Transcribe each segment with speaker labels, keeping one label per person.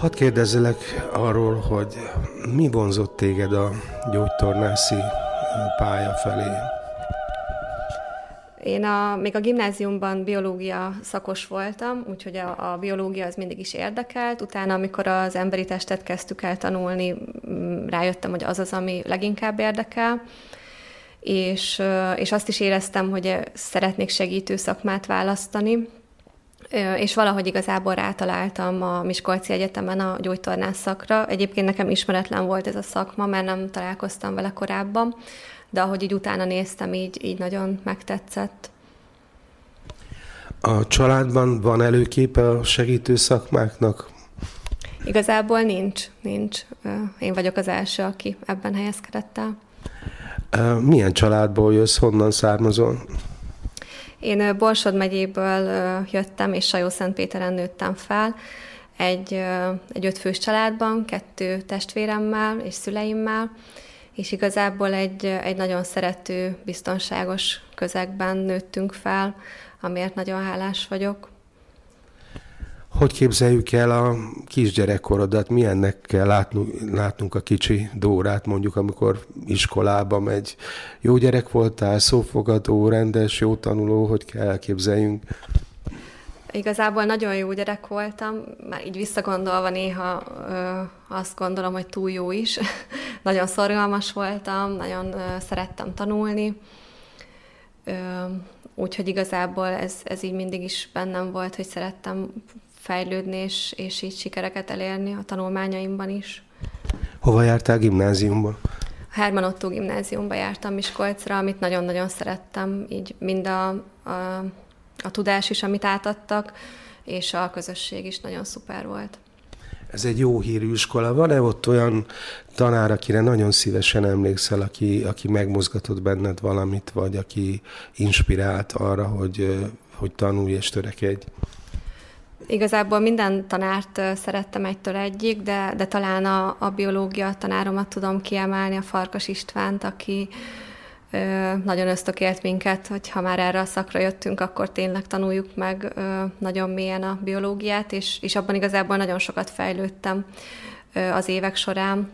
Speaker 1: Hadd kérdezzelek arról, hogy mi vonzott téged a gyógytornászi pálya felé?
Speaker 2: Én még a gimnáziumban biológia szakos voltam, úgyhogy a biológia az mindig is érdekelt. Utána, amikor az emberi testet kezdtük el tanulni, rájöttem, hogy az az, ami leginkább érdekel. És azt is éreztem, hogy szeretnék segítő szakmát választani. És valahogy igazából rátaláltam a Miskolci Egyetemen a gyógytornász szakra. Egyébként nekem ismeretlen volt ez a szakma, mert nem találkoztam vele korábban, de ahogy így utána néztem, így nagyon megtetszett.
Speaker 1: A családban van előképe a segítő szakmáknak?
Speaker 2: Igazából nincs. Én vagyok az első, aki ebben helyezkedett el.
Speaker 1: Milyen családból jössz, honnan származol?
Speaker 2: Én Borsod megyéből jöttem, és Sajó-Szentpéteren nőttem fel. Egy 5 fős családban, 2 testvéremmel és szüleimmel, és igazából egy nagyon szerető, biztonságos közegben nőttünk fel, amiért nagyon hálás vagyok.
Speaker 1: Hogy képzeljük el a kisgyerekkorodat? Milyennek kell látnunk a kicsi Dórát, mondjuk, amikor iskolába megy? Jó gyerek voltál, szófogadó, rendes, jó tanuló, hogy kell elképzeljünk?
Speaker 2: Igazából nagyon jó gyerek voltam, már így visszagondolva néha azt gondolom, hogy túl jó is. Nagyon szorgalmas voltam, nagyon szerettem tanulni, úgyhogy igazából ez így mindig is bennem volt, hogy szerettem fejlődni, és így sikereket elérni a tanulmányaimban is.
Speaker 1: Hova jártál gimnáziumban?
Speaker 2: A Herman Ottó gimnáziumba jártam Miskolcra, amit nagyon-nagyon szerettem, így mind a tudás is, amit átadtak, és a közösség is nagyon szuper volt.
Speaker 1: Ez egy jó hírű iskola. Van-e ott olyan tanár, akire nagyon szívesen emlékszel, aki megmozgatott benned valamit, vagy aki inspirált arra, hogy tanulj és törekedj?
Speaker 2: Igazából minden tanárt szerettem egytől egyig, de talán a biológia tanáromat tudom kiemelni, a Farkas Istvánt, aki nagyon ösztökélt minket, hogy ha már erre a szakra jöttünk, akkor tényleg tanuljuk meg nagyon mélyen a biológiát, és abban igazából nagyon sokat fejlődtem az évek során.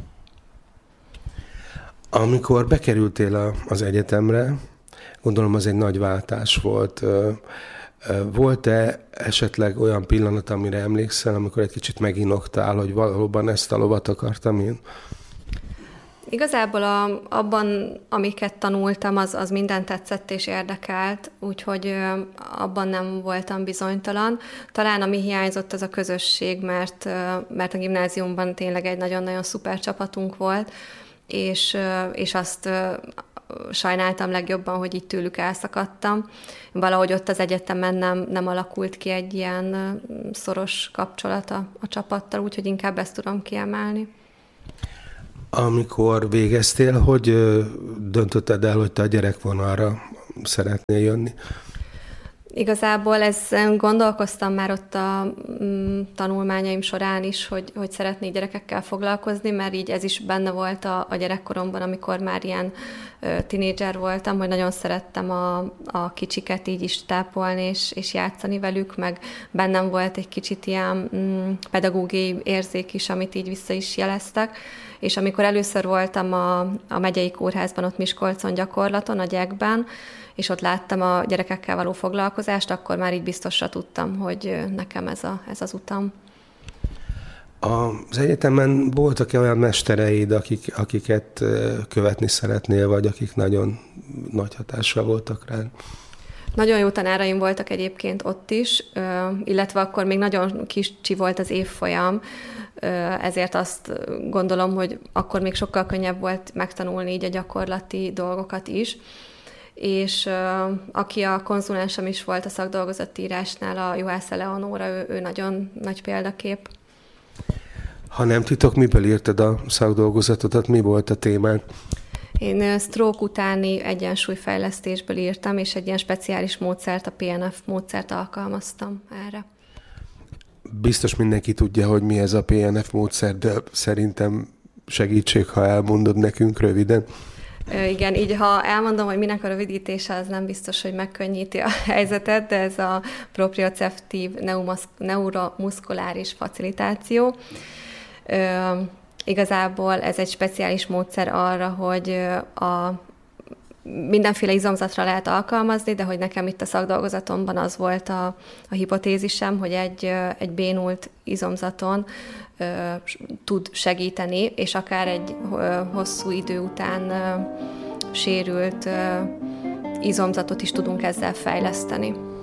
Speaker 1: Amikor bekerültél az egyetemre, gondolom az egy nagy váltás volt. Volt-e esetleg olyan pillanat, amire emlékszel, amikor egy kicsit meginogtál, hogy valóban ezt a lovat akartam én?
Speaker 2: Igazából abban, amiket tanultam, az minden tetszett és érdekelt, úgyhogy abban nem voltam bizonytalan. Talán ami hiányzott, az a közösség, mert a gimnáziumban tényleg egy nagyon-nagyon szuper csapatunk volt, és azt sajnáltam legjobban, hogy így tőlük elszakadtam. Valahogy ott az egyetemen nem alakult ki egy ilyen szoros kapcsolat a csapattal, úgyhogy inkább ezt tudom kiemelni.
Speaker 1: Amikor végeztél, hogy döntötted el, hogy te a gyerekvonalra szeretnél jönni? Igazából
Speaker 2: gondolkoztam már ott a tanulmányaim során is, hogy szeretnék gyerekekkel foglalkozni, mert így ez is benne volt a gyerekkoromban, amikor már ilyen tinédzser voltam, hogy nagyon szerettem a kicsiket így is tápolni és játszani velük, meg bennem volt egy kicsit ilyen pedagógiai érzék is, amit így vissza is jeleztek. És amikor először voltam a megyei kórházban, ott Miskolcon gyakorlaton, a gyekben, és ott láttam a gyerekekkel való foglalkozást, akkor már így biztosra tudtam, hogy nekem ez az utam.
Speaker 1: Az egyetemen voltak-e olyan mestereid, akiket követni szeretnél, vagy akik nagyon nagy hatással voltak rád?
Speaker 2: Nagyon jó tanáraim voltak egyébként ott is, illetve akkor még nagyon kicsi volt az évfolyam, ezért azt gondolom, hogy akkor még sokkal könnyebb volt megtanulni így a gyakorlati dolgokat is. És aki a konzulensom is volt a szakdolgozatírásnál, a Juhász Eleonóra, ő nagyon nagy példakép.
Speaker 1: Ha nem titok, miből írtad a szakdolgozatodat, mi volt a témád?
Speaker 2: Én stroke utáni egyensúlyfejlesztésből írtam, és egy ilyen speciális módszert, a PNF módszert alkalmaztam erre.
Speaker 1: Biztos mindenki tudja, hogy mi ez a PNF módszer, de szerintem segítség, ha elmondod nekünk röviden.
Speaker 2: Igen, így ha elmondom, hogy minek a rövidítése, az nem biztos, hogy megkönnyíti a helyzetet, de ez a proprioceptív neuromuszkuláris facilitáció. Igazából ez egy speciális módszer arra, hogy mindenféle izomzatra lehet alkalmazni, de hogy nekem itt a szakdolgozatomban az volt a hipotézisem, hogy egy bénult izomzaton tud segíteni, és akár egy hosszú idő után sérült izomzatot is tudunk ezzel fejleszteni.